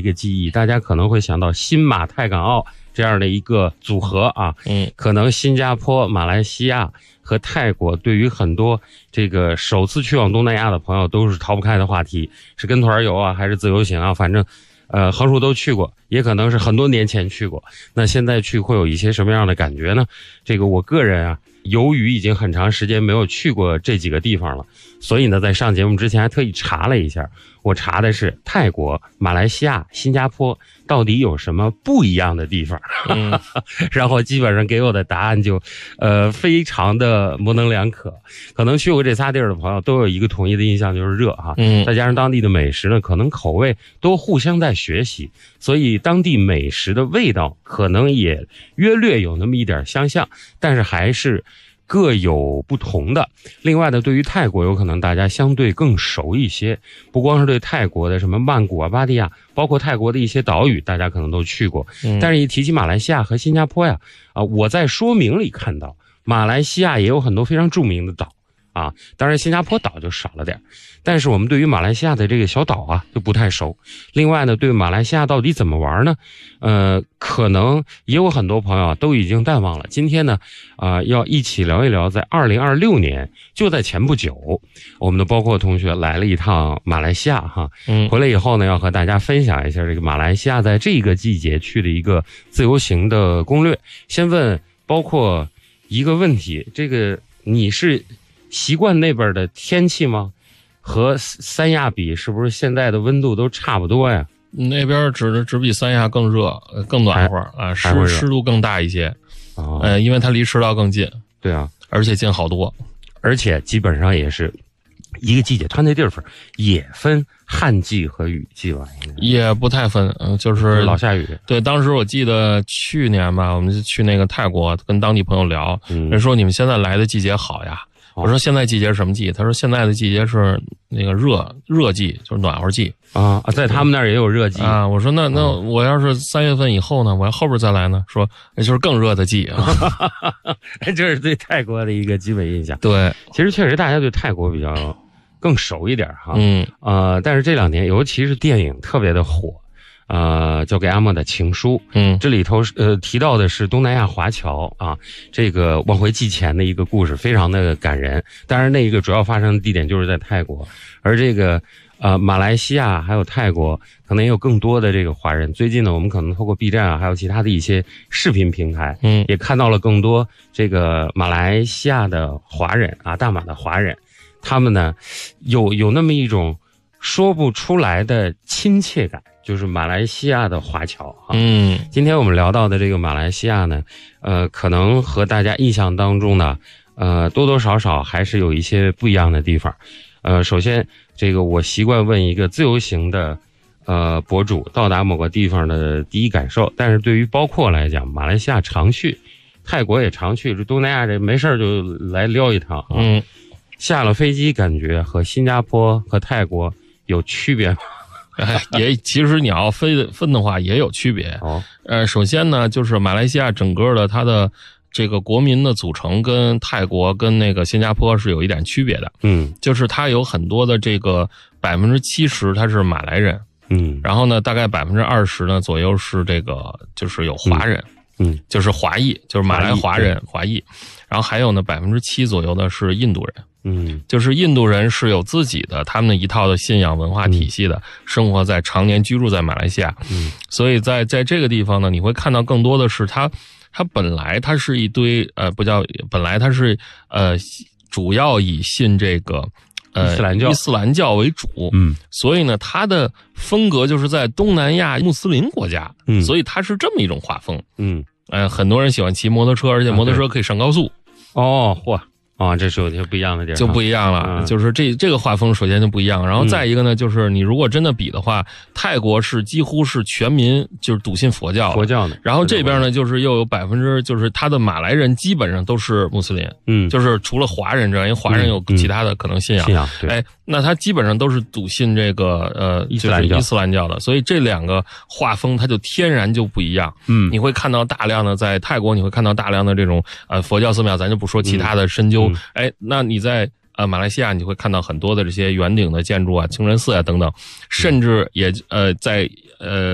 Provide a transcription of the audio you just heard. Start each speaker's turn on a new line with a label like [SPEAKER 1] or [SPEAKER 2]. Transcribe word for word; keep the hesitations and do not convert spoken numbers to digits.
[SPEAKER 1] 个记忆，大家可能会想到新马泰港澳这样的一个组合啊，
[SPEAKER 2] 嗯，
[SPEAKER 1] 可能新加坡、马来西亚和泰国对于很多这个首次去往东南亚的朋友都是逃不开的话题，是跟团游啊，还是自由行啊，反正呃横竖都去过，也可能是很多年前去过。那现在去会有一些什么样的感觉呢？这个我个人啊，由于已经很长时间没有去过这几个地方了，所以呢，在上节目之前还特意查了一下，我查的是泰国、马来西亚、新加坡到底有什么不一样的地方，嗯、然后基本上给我的答案就呃非常的模棱两可。可能去过这仨地儿的朋友都有一个统一的印象，就是热哈，嗯，再加上当地的美食呢，可能口味都互相在学习，所以当地美食的味道可能也约略有那么一点相像，但是还是各有不同的。另外呢，对于泰国有可能大家相对更熟一些，不光是对泰国的什么曼谷啊、芭提雅，包括泰国的一些岛屿大家可能都去过，嗯、但是一提起马来西亚和新加坡呀，啊，我在说明里看到马来西亚也有很多非常著名的岛啊，当然新加坡岛就少了点，但是我们对于马来西亚的这个小岛啊就不太熟。另外呢，对马来西亚到底怎么玩呢？呃，可能也有很多朋友都已经淡忘了。今天呢，啊、呃，要一起聊一聊，在二零二六年，就在前不久，我们的包括同学来了一趟马来西亚哈，嗯，回来以后呢，要和大家分享一下这个马来西亚在这个季节去的一个自由行的攻略。先问包括一个问题，这个你是习惯那边的天气吗？和三亚比，是不是现在的温度都差不多呀？
[SPEAKER 2] 那边只只比三亚更热、更暖和啊，湿湿度更大一些。哦，呃，因为它离赤道更近。
[SPEAKER 1] 对啊，
[SPEAKER 2] 而且近好多，
[SPEAKER 1] 而且基本上也是一个季节，它那地方也分旱季和雨季吧？
[SPEAKER 2] 也不太分，嗯，就是
[SPEAKER 1] 老下雨。
[SPEAKER 2] 对，当时我记得去年吧，我们就去那个泰国，跟当地朋友聊，嗯、人说你们现在来的季节好呀。我说现在季节是什么季？他说现在的季节是那个热热季，就是暖和季
[SPEAKER 1] 啊。在他们那儿也有热季
[SPEAKER 2] 啊。我说那那我要是三月份以后呢？我要后边再来呢？说那就是更热的季啊。
[SPEAKER 1] 这是对泰国的一个基本印象。
[SPEAKER 2] 对，
[SPEAKER 1] 其实确实大家对泰国比较更熟一点哈。
[SPEAKER 2] 嗯
[SPEAKER 1] 呃，但是这两年尤其是电影特别的火。呃，交给阿莫的情书，嗯，这里头呃提到的是东南亚华侨啊，这个往回寄钱的一个故事，非常的感人。当然，那个主要发生的地点就是在泰国，而这个呃马来西亚还有泰国，可能也有更多的这个华人。最近呢，我们可能透过 B 站啊，还有其他的一些视频平台，嗯，也看到了更多这个马来西亚的华人啊，大马的华人，他们呢有有那么一种说不出来的亲切感。就是马来西亚的华侨啊，嗯，今天我们聊到的这个马来西亚呢，呃，可能和大家印象当中呢，呃，多多少少还是有一些不一样的地方。呃，首先，这个我习惯问一个自由行的呃博主到达某个地方的第一感受，但是对于包括来讲，马来西亚常去，泰国也常去，这东南亚这没事就来撩一趟啊。嗯，下了飞机感觉和新加坡和泰国有区别吗？
[SPEAKER 2] 哎，也其实你要分分的话也有区别。哦，呃，首先呢，就是马来西亚整个的它的这个国民的组成跟泰国跟那个新加坡是有一点区别的。嗯，就是它有很多的这个百分之七十它是马来人，嗯，然后呢，大概百分之二十呢左右是这个就是有华人，嗯，嗯就是华裔，就是马来华人华裔，然后还有呢百分之七左右的是印度人。嗯，就是印度人是有自己的他们一套的信仰文化体系的，嗯、生活在常年居住在马来西亚。嗯，所以在在这个地方呢，你会看到更多的是它，它本来它是一堆呃不叫本来它是呃主要以信这个呃
[SPEAKER 1] 伊斯兰教
[SPEAKER 2] 伊斯兰教为主。嗯，所以呢，它的风格就是在东南亚穆斯林国家。嗯，所以它是这么一种画风。嗯，呃，很多人喜欢骑摩托车，而且摩托车可以上高速。
[SPEAKER 1] 啊、哦，嚯！啊、哦，这是有些不一样的地儿，
[SPEAKER 2] 就不一样了。嗯、就是这这个画风首先就不一样，然后再一个呢，嗯、就是你如果真的比的话，泰国是几乎是全民就是笃信佛教，
[SPEAKER 1] 佛教的。
[SPEAKER 2] 然后这边呢，就是又有百分之就是他的马来人基本上都是穆斯林，嗯，就是除了华人之外，因为华人有其他的可能信仰，
[SPEAKER 1] 信仰对。
[SPEAKER 2] 哎，那他基本上都是笃信这个呃
[SPEAKER 1] 伊斯兰教，
[SPEAKER 2] 伊斯兰教的，所以这两个画风它就天然就不一样。嗯，你会看到大量的在泰国，你会看到大量的这种呃佛教寺庙，咱就不说其他的深究。嗯嗯、哎，那你在呃马来西亚，你会看到很多的这些圆顶的建筑啊、清真寺啊等等，甚至也呃在呃。